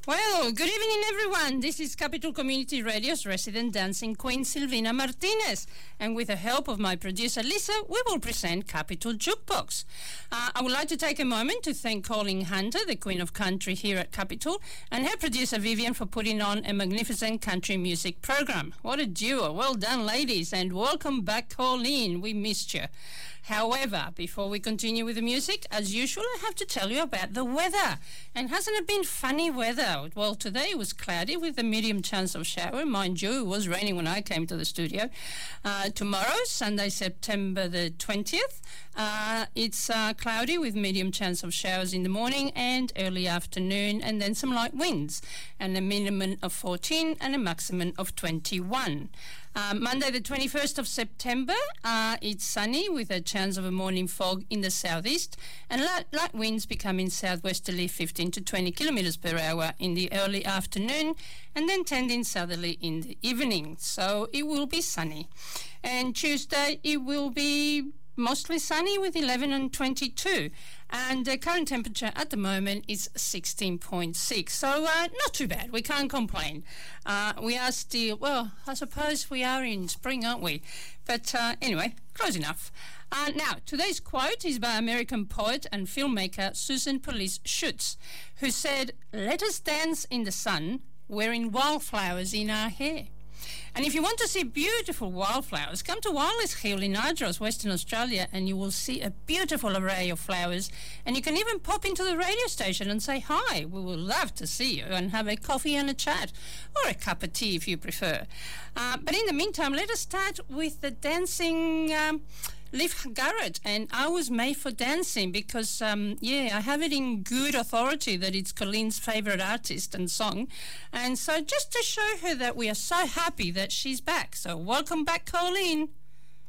Well, good evening, everyone. This is Capital Community Radio's resident dancing queen, Silvina Martinez. And with the help of my producer, Lisa, we will present Capital Jukebox. I would like to take a moment to thank Colleen Hunter, the Queen of Country here at Capital, and her producer, Vivian, for putting on a magnificent country music program. What a duo. Well done, ladies, and welcome back, Colleen. We missed you. However, before we continue with the music, as usual, I have to tell you about the weather. And hasn't it been funny weather? Well, today it was cloudy with a medium chance of shower. Mind you, it was raining when I came to the studio. Tomorrow, Sunday, September the 20th, it's cloudy with medium chance of showers in the morning and early afternoon, and then some light winds, and a minimum of 14 and a maximum of 21. Monday the 21st of September, it's sunny with a chance of a morning fog in the southeast, and light winds becoming southwesterly 15 to 20 kilometres per hour in the early afternoon, and then tending southerly in the evening. So it will be sunny. And Tuesday it will be mostly sunny with 11 and 22, and the current temperature at the moment is 16.6, so not too bad. We can't complain. We are still, well, I suppose we are in spring, aren't we? But anyway, close enough. Now, today's quote is by American poet and filmmaker Susan Police Schutz, who said, "Let us dance in the sun, wearing wildflowers in our hair." And if you want to see beautiful wildflowers, come to Wireless Hill in Ardros, Western Australia, and you will see a beautiful array of flowers. And you can even pop into the radio station and say hi. We would love to see you and have a coffee and a chat, or a cup of tea if you prefer. But in the meantime, let us start with the dancing Liv Garrett, and I Was Made for Dancing, because, I have it in good authority that it's Colleen's favourite artist and song. And so just to show her that we are so happy that she's back. So welcome back, Colleen.